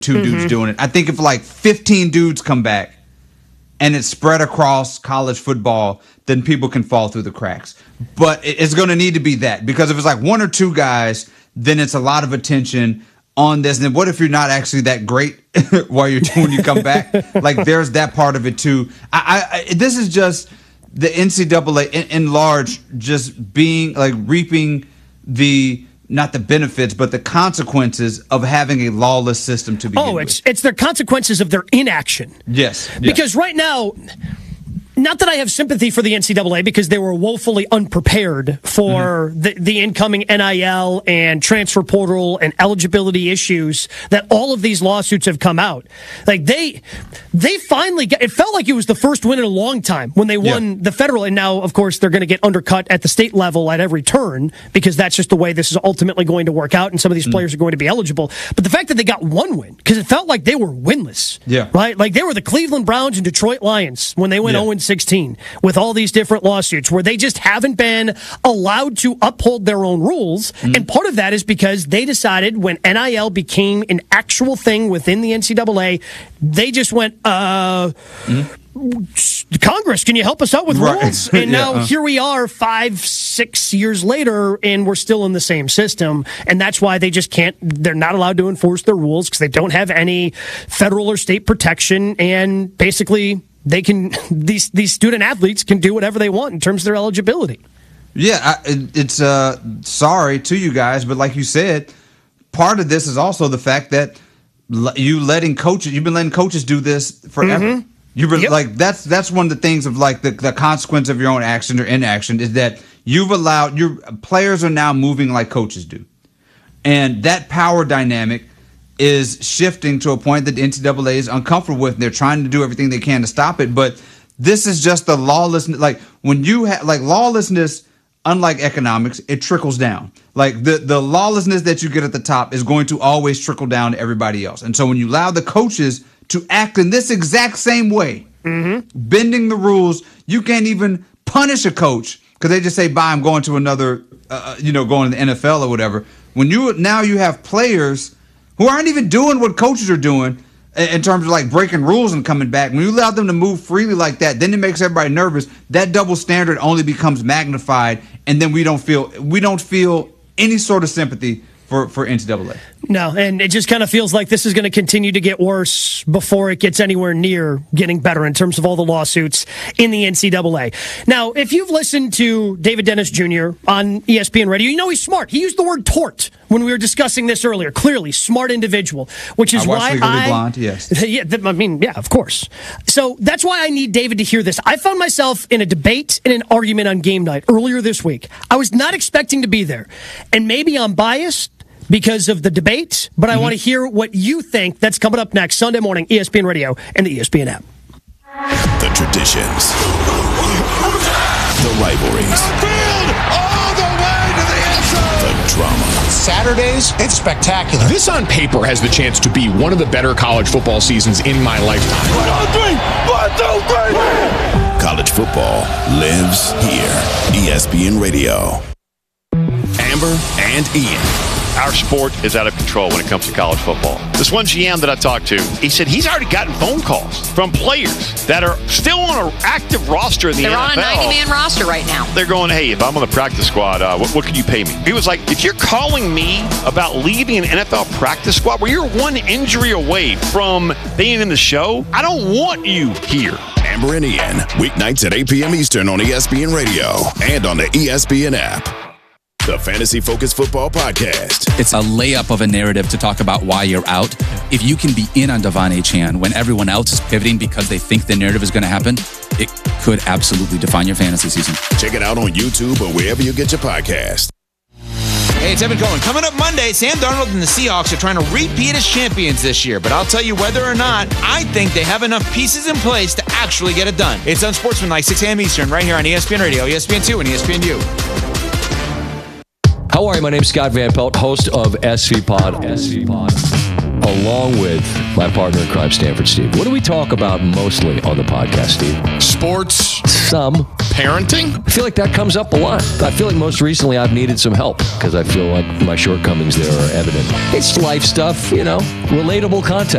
2 dudes doing it. I think if like 15 dudes come back and it's spread across college football, then people can fall through the cracks. But it's going to need to be that, because if it's like 1 or 2 guys, then it's a lot of attention on this. And then what if you're not actually that great when you come back? Like, there's that part of it too. This is just the NCAA in large just being like reaping not the benefits, but the consequences of having a lawless system to begin with. It's the consequences of their inaction. Yes. Because right now, not that I have sympathy for the NCAA, because they were woefully unprepared for the incoming NIL and transfer portal and eligibility issues that all of these lawsuits have come out. Like they finally it felt like it was the first win in a long time when they won the federal, and now of course they're going to get undercut at the state level at every turn, because that's just the way this is ultimately going to work out, and some of these players are going to be eligible. But the fact that they got one win, because it felt like they were winless. Right? Like they were the Cleveland Browns and Detroit Lions when they went 0-16 with all these different lawsuits, where they just haven't been allowed to uphold their own rules. And part of that is because they decided, when NIL became an actual thing within the NCAA, they just went, Congress, can you help us out with rules? And now here we are 5-6 years later, and we're still in the same system. And that's why they just they're not allowed to enforce their rules, because they don't have any federal or state protection. And basically, these student athletes can do whatever they want in terms of their eligibility. Yeah, it's sorry to you guys, but like you said, part of this is also the fact that you've been letting coaches do this forever. You've been like, that's one of the things of like the consequence of your own action or inaction, is that you've allowed your players are now moving like coaches do, and that power dynamic is shifting to a point that the NCAA is uncomfortable with. And they're trying to do everything they can to stop it. But this is just the lawlessness. Like, when you have like lawlessness, unlike economics, it trickles down. Like the lawlessness that you get at the top is going to always trickle down to everybody else. And so when you allow the coaches to act in this exact same way, bending the rules, you can't even punish a coach because they just say, bye, I'm going to another, going to the NFL or whatever. When you have players who aren't even doing what coaches are doing in terms of like breaking rules and coming back. When you allow them to move freely like that, then it makes everybody nervous. That double standard only becomes magnified, and then we don't feel any sort of sympathy for NCAA. No, and it just kind of feels like this is going to continue to get worse before it gets anywhere near getting better in terms of all the lawsuits in the NCAA. Now, if you've listened to David Dennis Jr. on ESPN Radio, you know he's smart. He used the word tort when we were discussing this earlier. Clearly, smart individual, which is why Legally Blonde, yes. Yeah, of course. So that's why I need David to hear this. I found myself in a debate and an argument on game night earlier this week. I was not expecting to be there, and maybe I'm biased because of the debate, but I want to hear what you think. That's coming up next, Sunday morning, ESPN Radio and the ESPN app. The traditions, the rivalries, all the way to the end zone. The drama. Saturdays, it's spectacular. This on paper has the chance to be one of the better college football seasons in my lifetime. 1, 2, 3. College football lives here. ESPN Radio. Amber and Ian. Our sport is out of control when it comes to college football. This one GM that I talked to, he said he's already gotten phone calls from players that are still on an active roster in the NFL. They're on a 90-man roster right now. They're going, hey, if I'm on the practice squad, what can you pay me? He was like, if you're calling me about leaving an NFL practice squad where you're one injury away from being in the show, I don't want you here. Amber and Ian, weeknights at 8 p.m. Eastern on ESPN Radio and on the ESPN app. The Fantasy Focus Football Podcast. It's a layup of a narrative to talk about why you're out. If you can be in on Devon Achane when everyone else is pivoting because they think the narrative is going to happen, it could absolutely define your fantasy season. Check it out on YouTube or wherever you get your podcast. Hey, it's Evan Cohen. Coming up Monday, Sam Darnold and the Seahawks are trying to repeat as champions this year. But I'll tell you whether or not, I think they have enough pieces in place to actually get it done. It's Unsportsmanlike, 6 a.m. Eastern, right here on ESPN Radio, ESPN2, and ESPNU. How are you? My name's Scott Van Pelt, host of SV Pod, along with my partner in crime, Stanford Steve. What do we talk about mostly on the podcast, Steve? Sports. Some. parenting? I feel like that comes up a lot. I feel like most recently I've needed some help because I feel like my shortcomings there are evident. It's life stuff, relatable content.